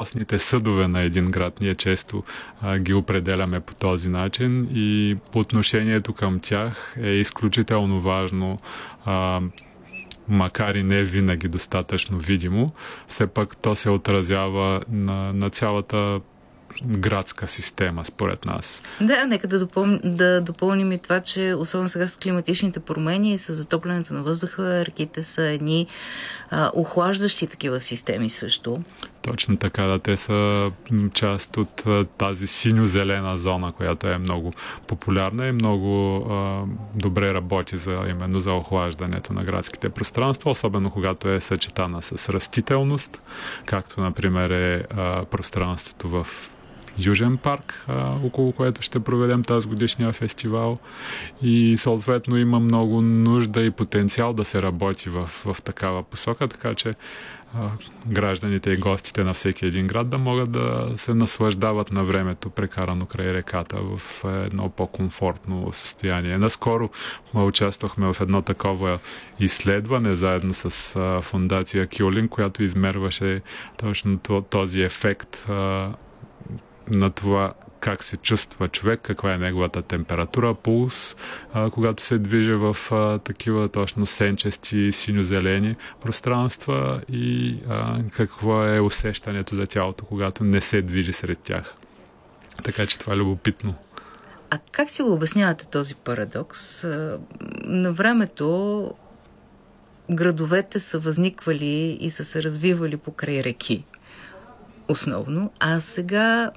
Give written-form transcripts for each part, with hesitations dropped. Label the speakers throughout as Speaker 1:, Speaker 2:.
Speaker 1: кръстоносните съдове на един град. Ние често ги определяме по този начин и отношението към тях е изключително важно, макар и не винаги достатъчно видимо, все пак то се отразява на цялата градска система, според нас.
Speaker 2: Да, нека да допълним и това, че особено сега с климатичните промени и с затоплянето на въздуха, реките са едни охлаждащи такива системи също.
Speaker 1: Точно така, да. Те са част от тази синьо-зелена зона, която е много популярна и много добре работи именно за охлаждането на градските пространства, особено когато е съчетана с растителност, както например е пространството в Южен парк, около което ще проведем тази годишния фестивал, и съответно има много нужда и потенциал да се работи в такава посока, така че гражданите и гостите на всеки един град да могат да се наслаждават на времето, прекарано край реката, в едно по-комфортно състояние. Наскоро участвахме в едно такова изследване заедно с фондация Кюлин, която измерваше точно този ефект на това как се чувства човек, каква е неговата температура, пулс, когато се движи в такива точно сенчести, синьо-зелени пространства, и какво е усещането за тялото, когато не се движи сред тях. Така че това е любопитно.
Speaker 2: А как си го обяснявате този парадокс? На времето градовете са възниквали и са се развивали покрай реки основно, а сега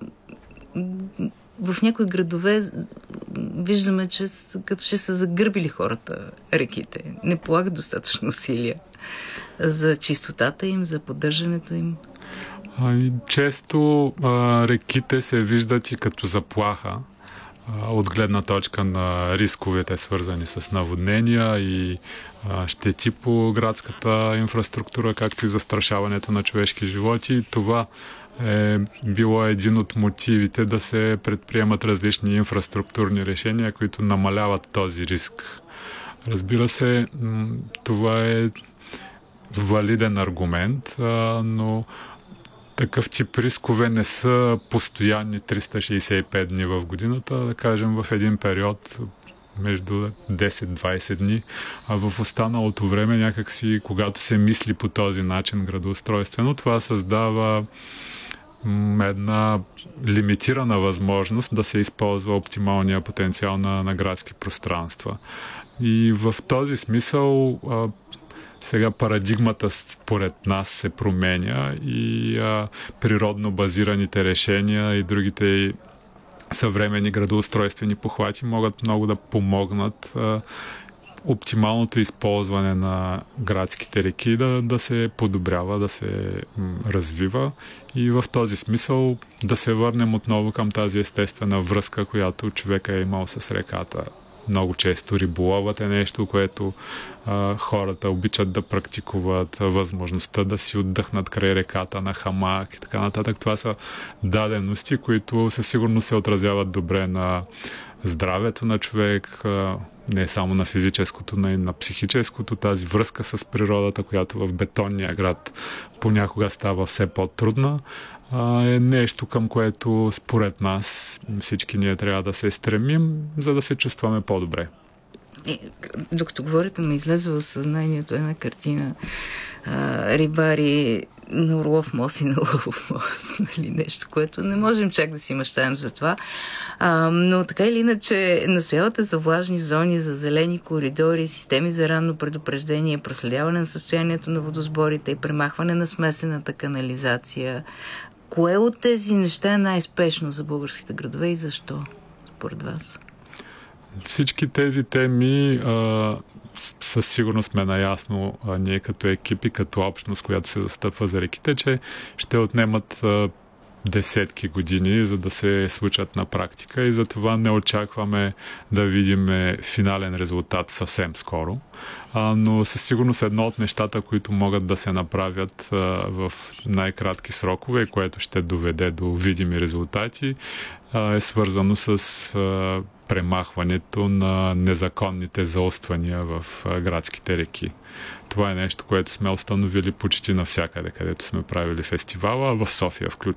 Speaker 2: в някои градове виждаме, че като ще са загърбили хората реките. Не полагат достатъчно усилия за чистотата им, за поддържането им.
Speaker 1: Често реките се виждат и като заплаха от гледна точка на рисковете, свързани с наводнения и щети по градската инфраструктура, както и застрашаването на човешки животи. Това е било един от мотивите да се предприемат различни инфраструктурни решения, които намаляват този риск. Разбира се, това е валиден аргумент, но такъв тип рискове не са постоянни 365 дни в годината, да кажем в един период между 10-20 дни, а в останалото време някакси, когато се мисли по този начин градоустройствено, това създава една лимитирана възможност да се използва оптималния потенциал на градски пространства. И в този смисъл сега парадигмата според нас се променя и природно базираните решения и другите съвременни градоустройствени похвати могат много да помогнат оптималното използване на градските реки да се подобрява, да се развива, и в този смисъл да се върнем отново към тази естествена връзка, която човека е имал с реката. Много често риболовът е нещо, което хората обичат да практикуват, възможността да си отдъхнат край реката на хамак и така нататък. Това са дадености, които със сигурност се отразяват добре на здравето на човек, не само на физическото, но и на психическото. Тази връзка с природата, която в бетонния град понякога става все по-трудна, е нещо, към което според нас всички ние трябва да се стремим, за да се чувстваме по-добре.
Speaker 2: Докато говорите, ме излезе в съзнанието една картина. Рибари на Орлов мост и на Лъвов мост. Нали? Нещо, което не можем чак да си мечтаем за това. Но така или иначе настоявате за влажни зони, за зелени коридори, системи за ранно предупреждение, проследяване на състоянието на водосборите и премахване на смесената канализация. Кое от тези неща е най-спешно за българските градове и защо, според вас?
Speaker 1: Всички тези теми със сигурност сме наясно ние като екипи, като общност, която се застъпва за реките, че ще отнемат десетки години, за да се случат на практика, и затова не очакваме да видим финален резултат съвсем скоро. Но със сигурност едно от нещата, които могат да се направят в най-кратки срокове, което ще доведе до видими резултати, е свързано с премахването на незаконните зауствания в градските реки. Това е нещо, което сме установили почти навсякъде, където сме правили фестивала, в София включително.